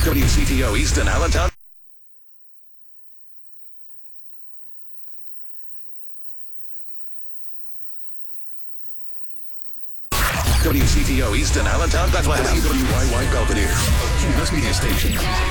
WCTO Easton Allentown. WCTO Easton Allentown, Bethlehem. WYY Belvedere, a Cumulus media station.